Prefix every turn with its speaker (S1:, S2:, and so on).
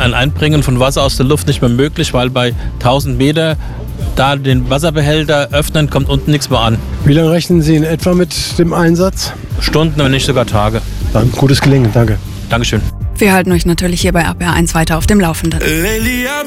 S1: ein Einbringen von Wasser aus der Luft nicht mehr möglich, weil bei 1000 Meter da den Wasserbehälter öffnen, kommt unten nichts mehr an.
S2: Wie lange rechnen Sie in etwa mit dem Einsatz?
S1: Stunden, wenn nicht sogar Tage.
S2: Dann gutes Gelingen, danke.
S1: Dankeschön.
S3: Wir halten euch natürlich hier bei RPR1 weiter auf dem Laufenden.